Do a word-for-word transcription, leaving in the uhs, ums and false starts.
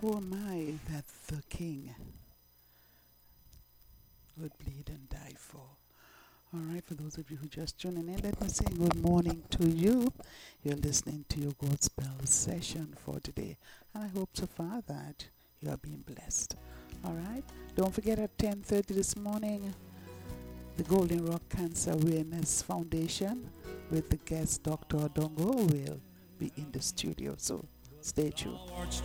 Who am I that the King would bleed and die for? All right, for those of you who just tuning in, let me say good morning to you. You're listening to your Gospel session for today, and I hope so far that you are being blessed. All right, don't forget at ten thirty this morning, the Golden Rock Cancer Awareness Foundation with the guest Doctor Odongo will be in the studio, so stay tuned.